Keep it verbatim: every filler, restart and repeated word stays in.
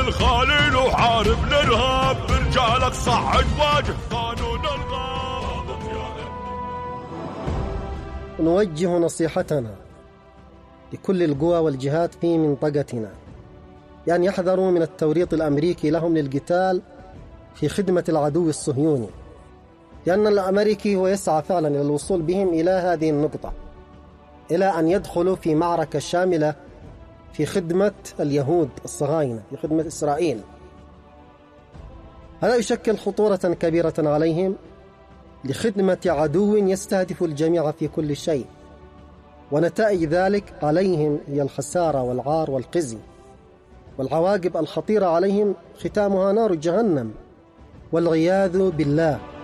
الخالي وحارب الارهاب، برجالك صعد واجه قانون الغاب. نوجه نصيحتنا لكل القوى والجهات في منطقتنا بأن يحذروا من التوريط الأمريكي لهم للقتال في خدمة العدو الصهيوني، لأن الأمريكي هو يسعى فعلا إلى الوصول بهم إلى هذه النقطة، إلى أن يدخلوا في معركة شاملة في خدمة اليهود الصهاينة، في خدمة إسرائيل. هذا يشكل خطورة كبيرة عليهم لخدمة عدو يستهدف الجميع في كل شيء، ونتائج ذلك عليهم هي الخسارة والعار والخزي، والعواقب الخطيرة عليهم ختامها نار جهنم والعياذ بالله.